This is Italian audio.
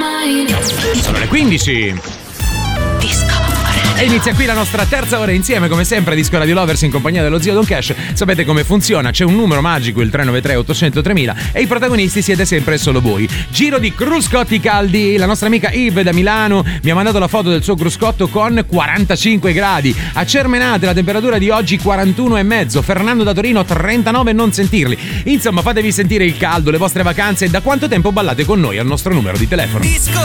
Sono le 15. E inizia qui la nostra terza ora insieme, come sempre, Disco Radio Lovers in compagnia dello zio Don Cash. Sapete come funziona? C'è un numero magico, il 393 800 3000, e i protagonisti siete sempre solo voi. Giro di cruscotti caldi. La nostra amica Yves da Milano mi ha mandato la foto del suo cruscotto con 45 gradi. A Cermenate la temperatura di oggi 41,5. Fernando da Torino 39 non sentirli. Insomma, fatevi sentire il caldo, le vostre vacanze e da quanto tempo ballate con noi al nostro numero di telefono.